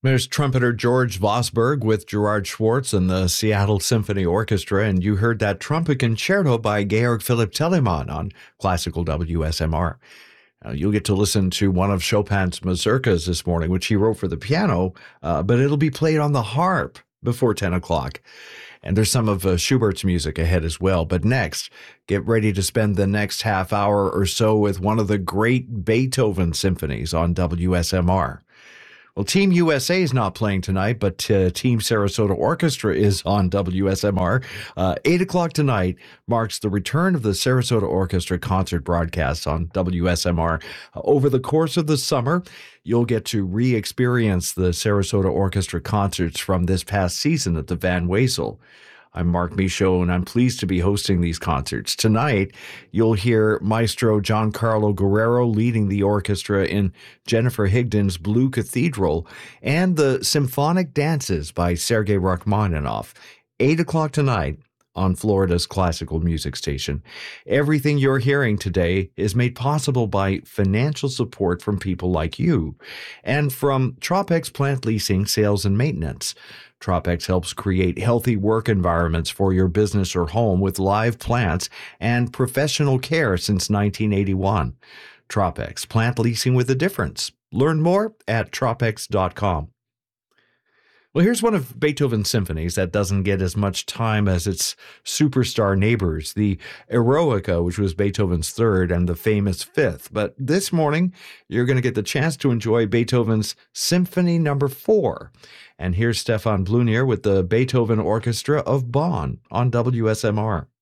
There's trumpeter George Vosberg with Gerard Schwartz and the Seattle Symphony Orchestra, and you heard that trumpet concerto by Georg Philipp Telemann on classical WSMR. You'll get to listen to one of Chopin's mazurkas this morning, which he wrote for the piano, but it'll be played on the harp before 10 o'clock. And there's some of Schubert's music ahead as well. But next, get ready to spend the next half hour or so with one of the great Beethoven symphonies on WSMR. Well, Team USA is not playing tonight, but Team Sarasota Orchestra is on WSMR. 8 o'clock tonight marks the return of the Sarasota Orchestra concert broadcasts on WSMR. Over the course of the summer, you'll get to re-experience the Sarasota Orchestra concerts from this past season at the Van Wezel. I'm Mark Michaud, and I'm pleased to be hosting these concerts. Tonight, you'll hear Maestro Giancarlo Guerrero leading the orchestra in Jennifer Higdon's Blue Cathedral and the Symphonic Dances by Sergei Rachmaninoff. 8 o'clock tonight on Florida's classical music station. Everything you're hearing today is made possible by financial support from people like you and from Tropex Plant Leasing, Sales, and Maintenance. Tropex helps create healthy work environments for your business or home with live plants and professional care since 1981. Tropex, plant leasing with a difference. Learn more at tropex.com. Well, here's one of Beethoven's symphonies that doesn't get as much time as its superstar neighbors, the Eroica, which was Beethoven's third and the famous fifth. But this morning, you're going to get the chance to enjoy Beethoven's Symphony No. 4. And here's Stefan Blunier with the Beethoven Orchestra of Bonn on WSMR.